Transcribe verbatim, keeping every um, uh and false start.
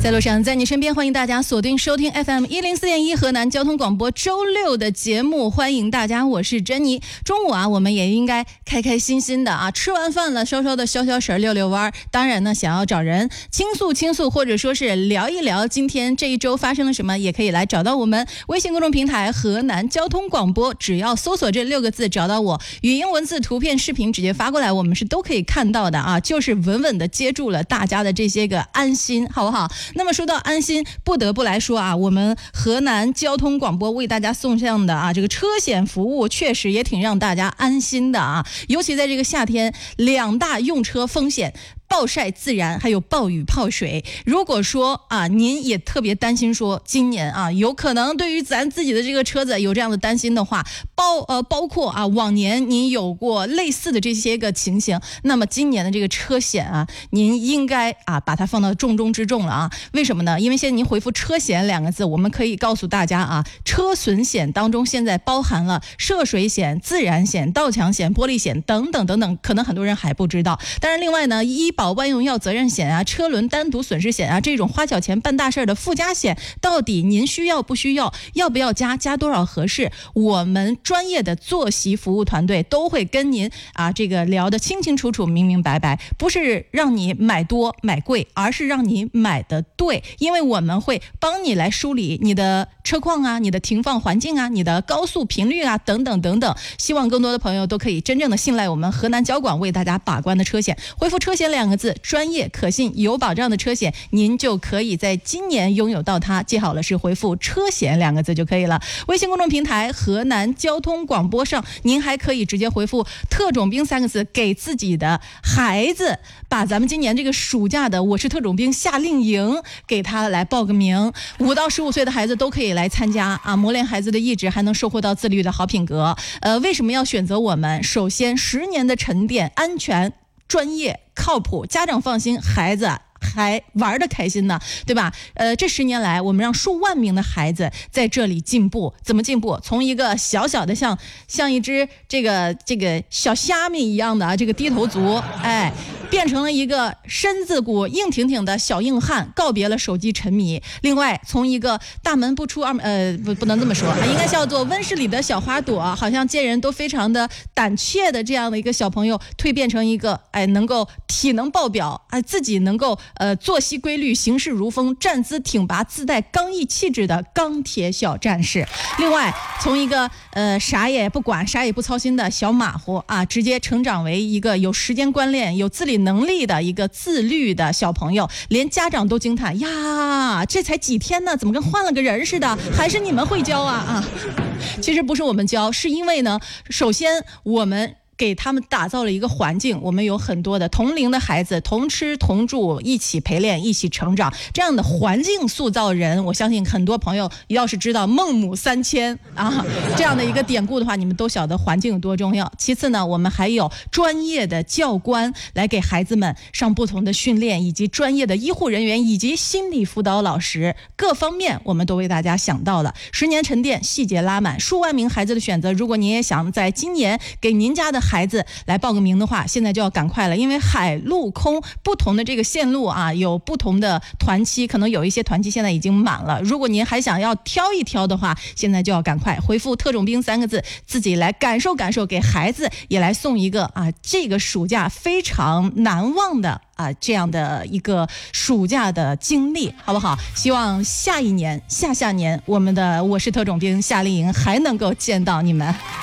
在路上，在你身边，欢迎大家锁定收听 F M 一零四点一河南交通广播周六的节目，欢迎大家，我是珍妮。中午啊，我们也应该开开心心的啊，吃完饭了，稍稍的消消食，溜溜弯。当然呢，想要找人倾诉倾诉，或者说是聊一聊今天这一周发生了什么，也可以来找到我们微信公众平台河南交通广播，只要搜索这六个字找到我，语音、文字、图片、视频直接发过来，我们是都可以看到的啊，就是稳稳的接住了大家的这些个安心，好不好？那么说到安心，不得不来说啊，我们河南交通广播为大家送上的啊这个车险服务，确实也挺让大家安心的啊。尤其在这个夏天，两大用车风险。暴晒自燃还有暴雨泡水，如果说啊您也特别担心说今年啊有可能对于咱自己的这个车子有这样的担心的话，包呃包括啊往年您有过类似的这些个情形，那么今年的这个车险啊您应该啊把它放到重中之重了啊。为什么呢？因为现在您回复车险两个字，我们可以告诉大家啊，车损险当中现在包含了涉水险、自燃险、盗抢险、玻璃险等等等等，可能很多人还不知道。当然另外呢，医保万用药责任险啊、车轮单独损失险啊，这种花小钱办大事的附加险，到底您需要不需要？要不要加？加多少合适？我们专业的坐席服务团队都会跟您啊这个聊得清清楚楚、明明白白，不是让你买多买贵，而是让你买的对，因为我们会帮你来梳理你的车况啊、你的停放环境啊、你的高速频率啊等等等等。希望更多的朋友都可以真正的信赖我们河南交广为大家把关的车险，回复车险两个字，专业、可信、有保障的车险，您就可以在今年拥有到它。记好了，是回复车险两个字就可以了。微信公众平台河南交通广播上，您还可以直接回复特种兵三个字，给自己的孩子把咱们今年这个暑假的我是特种兵夏令营给他来报个名。五到十五岁的孩子都可以来参加啊，磨练孩子的意志，还能收获到自律的好品格。呃，为什么要选择我们？首先，十年的沉淀，安全、专业、靠谱，家长放心，孩子还玩得开心呢，对吧？呃，这十年来，我们让数万名的孩子在这里进步。怎么进步？从一个小小的像像一只这个这个小虾米一样的啊，这个低头族，哎，变成了一个身子骨硬挺挺的小硬汉，告别了手机沉迷。另外，从一个大门不出二呃不不能这么说，应该叫做温室里的小花朵，好像见人都非常的胆怯的这样的一个小朋友，蜕变成一个哎能够体能爆表，哎自己能够呃作息规律、行事如风、站姿挺拔、自带刚毅气质的钢铁小战士。另外，从一个呃啥也不管、啥也不操心的小马虎啊，直接成长为一个有时间观念、有自理能力的一个自律的小朋友，连家长都惊叹呀，这才几天呢，怎么跟换了个人似的？还是你们会教啊啊！其实不是我们教，是因为呢，首先我们给他们打造了一个环境，我们有很多的同龄的孩子，同吃同住，一起陪练，一起成长，这样的环境塑造人。我相信很多朋友要是知道孟母三迁啊这样的一个典故的话，你们都晓得环境有多重要。其次呢，我们还有专业的教官来给孩子们上不同的训练，以及专业的医护人员以及心理辅导老师，各方面我们都为大家想到了。十年沉淀，细节拉满，数万名孩子的选择。如果您也想在今年给您家的孩子来报个名的话，现在就要赶快了，因为海陆空不同的这个线路啊，有不同的团期，可能有一些团期现在已经满了。如果您还想要挑一挑的话，现在就要赶快回复特种兵三个字，自己来感受感受，给孩子也来送一个啊这个暑假非常难忘的啊这样的一个暑假的经历，好不好？希望下一年下下年我们的我是特种兵夏令营还能够见到你们。